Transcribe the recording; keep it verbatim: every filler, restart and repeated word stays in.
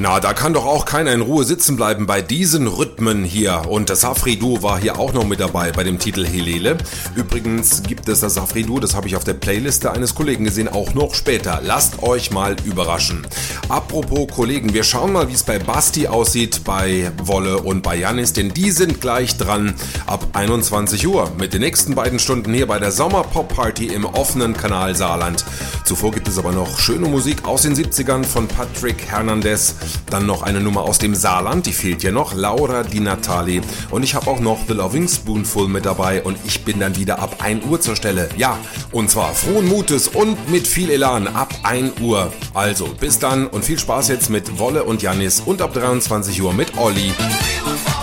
Na, da kann doch auch keiner in Ruhe sitzen bleiben bei diesen Rhythmen hier. Und das Safri-Duo war hier auch noch mit dabei bei dem Titel Helele. Übrigens gibt es das Safri-Duo, das habe ich auf der Playliste eines Kollegen gesehen, auch noch später. Lasst euch mal überraschen. Apropos Kollegen, wir schauen mal, wie es bei Basti aussieht, bei Wolle und bei Jannis, denn die sind gleich dran ab einundzwanzig Uhr mit den nächsten beiden Stunden hier bei der Sommer-Pop-Party im offenen Kanal Saarland. Zuvor gibt es aber noch schöne Musik aus den siebzigern von Patrick Hernandez. Dann noch eine Nummer aus dem Saarland, die fehlt ja noch, Laura Di Natali. Und ich habe auch noch The Loving Spoonful mit dabei und ich bin dann wieder ab ein Uhr zur Stelle. Ja, und zwar frohen Mutes und mit viel Elan ab ein Uhr. Also, bis dann und viel Spaß jetzt mit Wolle und Jannis und ab dreiundzwanzig Uhr mit Olli.